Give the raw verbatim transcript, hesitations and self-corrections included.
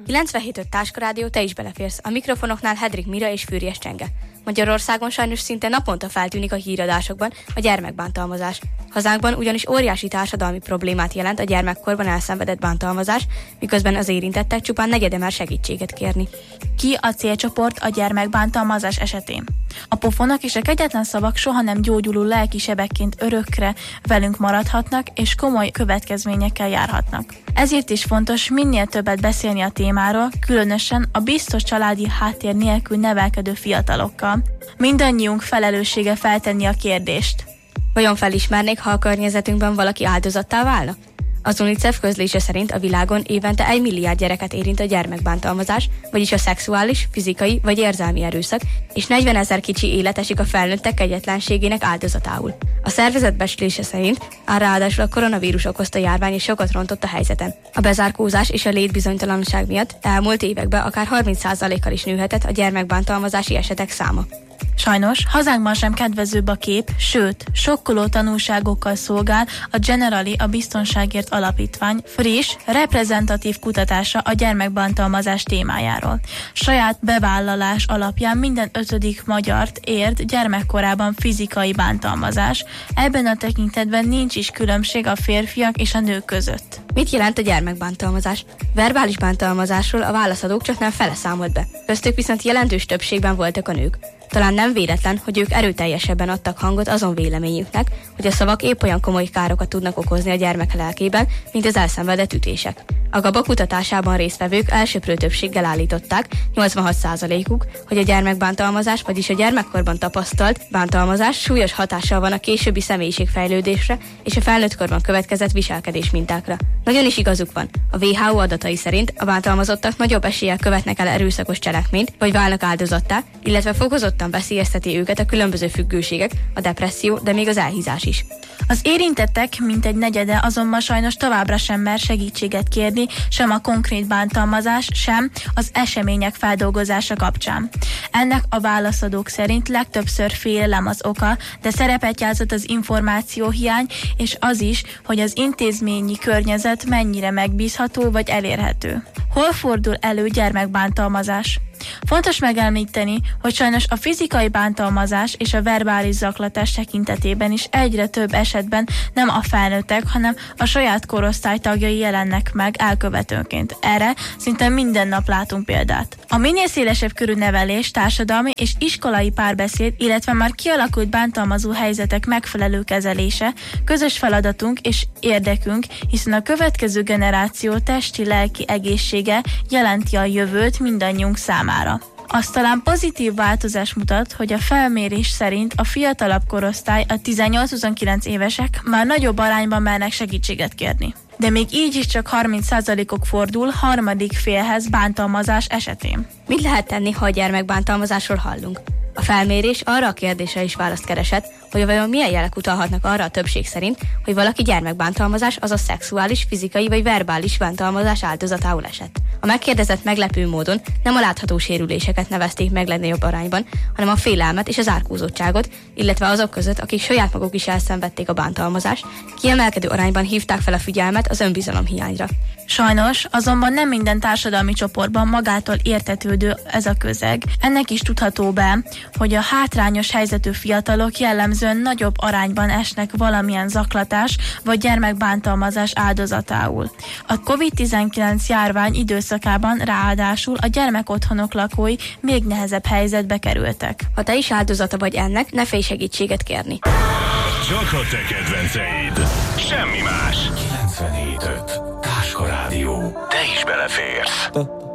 kilencvenhét öt Táskarádió, te is beleférsz. A mikrofonoknál Hedrik Mira és Fűries Csenge. Magyarországon sajnos szinte naponta feltűnik a híradásokban a gyermekbántalmazás. Hazánkban ugyanis óriási társadalmi problémát jelent a gyermekkorban elszenvedett bántalmazás, miközben az érintettek csupán negyede mer segítséget kérni. Ki a célcsoport a gyermekbántalmazás esetén? A pofonok és a kegyetlen szavak soha nem gyógyuló lelki sebekként örökre velünk maradhatnak, és komoly következményekkel járhatnak. Ezért is fontos minél többet beszélni a témáról, különösen a biztos családi háttér nélkül nevelkedő fiatalokkal. Mindannyiunk felelőssége feltenni a kérdést. Vajon felismernék, ha a környezetünkben valaki áldozattá válna? Az UNICEF közlése szerint a világon évente egy milliárd gyereket érint a gyermekbántalmazás, vagyis a szexuális, fizikai vagy érzelmi erőszak, és negyvenezer kicsi élet esik a felnőttek kegyetlenségének áldozatául. A szervezet becslése szerint á ráadásul a koronavírus okozta járvány is sokat rontott a helyzeten. A bezárkózás és a létbizonytalanság miatt elmúlt években akár harminc százalékkal is nőhetett a gyermekbántalmazási esetek száma. Sajnos hazánkban sem kedvezőbb a kép, sőt, sokkoló tanulságokkal szolgál a Generali a Biztonságért Alapítvány friss, reprezentatív kutatása a gyermekbántalmazás témájáról. Saját bevállalás alapján minden ötödik magyart ért gyermekkorában fizikai bántalmazás, ebben a tekintetben nincs is különbség a férfiak és a nők között. Mit jelent a gyermekbántalmazás? Verbális bántalmazásról a válaszadók csak nem fele számolt be, köztük viszont jelentős többségben voltak a nők. Talán nem véletlen, hogy ők erőteljesebben adtak hangot azon véleményüknek, hogy a szavak épp olyan komoly károkat tudnak okozni a gyermek lelkében, mint az elszenvedett ütések. A GABA kutatásában résztvevők elsöprő többséggel állították, nyolcvanhat százalékuk, hogy a gyermekbántalmazás, vagyis a gyermekkorban tapasztalt bántalmazás súlyos hatással van a későbbi személyiségfejlődésre és a felnőttkorban következett viselkedés mintákra. Nagyon is igazuk van. A dupla vé há o adatai szerint a bántalmazottak nagyobb eséllyel követnek el erőszakos cselekményt, vagy válnak áldozattá, illetve fokozottan veszélyezteti őket a különböző függőségek, a depresszió, de még az elhízás is. Az érintettek mintegy negyede azonban sajnos továbbra sem mer segítséget kérni, sem a konkrét bántalmazás, sem az események feldolgozása kapcsán. Ennek a válaszadók szerint legtöbbször félelem az oka, de szerepet játszott az információhiány, és az is, hogy az intézményi környezet mennyire megbízható vagy elérhető. Hol fordul elő gyermekbántalmazás? Fontos megemlíteni, hogy sajnos a fizikai bántalmazás és a verbális zaklatás tekintetében is egyre több esetben nem a felnőttek, hanem a saját korosztály tagjai jelennek meg elkövetőnként. Erre szinte minden nap látunk példát. A minél szélesebb körű nevelés, társadalmi és iskolai párbeszéd, illetve már kialakult bántalmazó helyzetek megfelelő kezelése közös feladatunk és érdekünk, hiszen a következő generáció testi-lelki egészsége jelenti a jövőt mindannyiunk számára. Azt talán pozitív változás mutat, hogy a felmérés szerint a fiatalabb korosztály, a tizennyolc-huszonkilenc évesek már nagyobb arányban mernek segítséget kérni. De még így is csak harminc százalékok fordul harmadik félhez bántalmazás esetén. Mit lehet tenni, ha a gyermekbántalmazásról hallunk? A felmérés arra a kérdésre is választ keresett, hogy vajon milyen jelek utalhatnak arra a többség szerint, hogy valaki gyermekbántalmazás, azaz szexuális, fizikai vagy verbális bántalmazás áldozatául esett. A megkérdezett meglepő módon nem a látható sérüléseket nevezték meg legnagyobb arányban, hanem a félelmet és az árkózottságot, illetve azok között, akik saját maguk is elszenvedték a bántalmazást, kiemelkedő arányban hívták fel a figyelmet az önbizalom hiányra. Sajnos, azonban nem minden társadalmi csoportban magától értetődő ez a közeg. Ennek is tudható be, hogy a hátrányos helyzetű fiatalok jellemzően nagyobb arányban esnek valamilyen zaklatás vagy gyermekbántalmazás áldozatául. A kovid tizenkilenc járvány időszakában ráadásul a gyermekotthonok lakói még nehezebb helyzetbe kerültek. Ha te is áldozata vagy ennek, ne félj segítséget kérni. Csak a te kedvenceid. Semmi más. kilencvenhét öt Táska Rádió. Te is beleférsz.